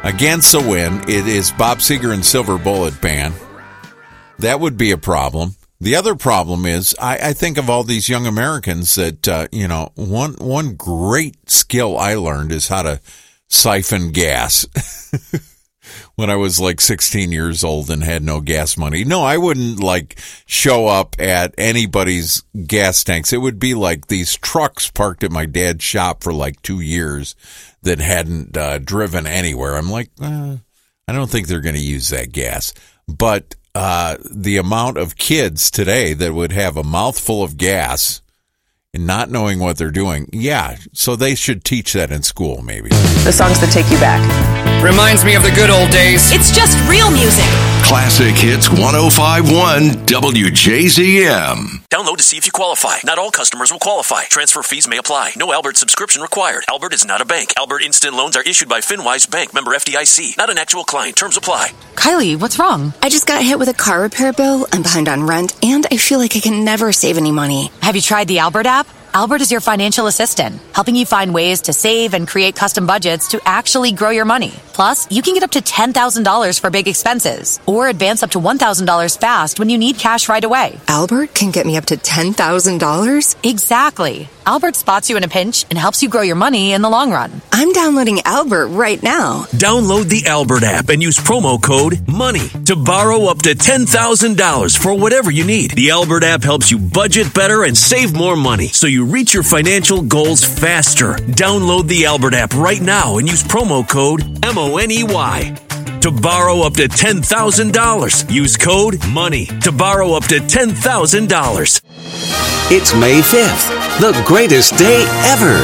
Against a win, it is Bob Seger and Silver Bullet Band. That would be a problem. The other problem is I think of all these young Americans that, one great skill I learned is how to siphon gas when I was like 16 years old and had no gas money. No, I wouldn't show up at anybody's gas tanks. It would be like these trucks parked at my dad's shop for 2 years that hadn't driven anywhere. I'm like, I don't think they're going to use that gas. But the amount of kids today that would have a mouthful of gas and not knowing what they're doing, so they should teach that in school, maybe. The songs that take you back. Reminds me of the good old days. It's just real music. Classic Hits 105.1 WJZM. Download to see if you qualify. Not all customers will qualify. Transfer fees may apply. No Albert subscription required. Albert is not a bank. Albert Instant Loans are issued by FinWise Bank, member FDIC. Not an actual client. Terms apply. Kylie, what's wrong? I just got hit with a car repair bill. I'm behind on rent, and I feel like I can never save any money. Have you tried the Albert app? Albert is your financial assistant, helping you find ways to save and create custom budgets to actually grow your money. Plus, you can get up to $10,000 for big expenses or advance up to $1,000 fast when you need cash right away. Albert can get me up to $10,000? Exactly. Albert spots you in a pinch and helps you grow your money in the long run. I'm downloading Albert right now. Download the Albert app and use promo code MONEY to borrow up to $10,000 for whatever you need. The Albert app helps you budget better and save more money so you reach your financial goals faster. Download the Albert app right now and use promo code MONEY to borrow up to $10,000. Use code MONEY to borrow up to $10,000. It's May 5th, the greatest day ever.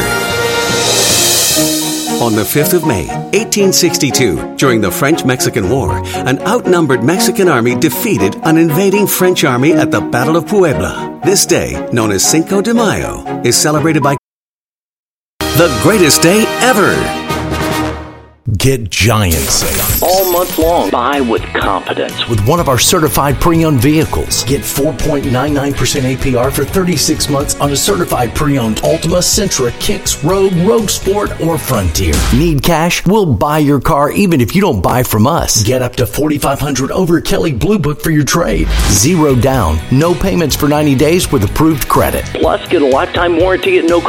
On the 5th of May, 1862, during the French-Mexican War, an outnumbered Mexican army defeated an invading French army at the Battle of Puebla. This day, known as Cinco de Mayo, is celebrated by the greatest day ever. Get giant sales all month long. Buy with confidence with one of our certified pre-owned vehicles. Get 4.99% APR for 36 months on a certified pre-owned Altima, Sentra, Kicks, Rogue Sport, or Frontier. Need cash? We'll buy your car even if you don't buy from us. Get up to $4,500 over Kelley Blue Book for your trade. Zero down, no payments for 90 days with approved credit. Plus, get a lifetime warranty at no cost.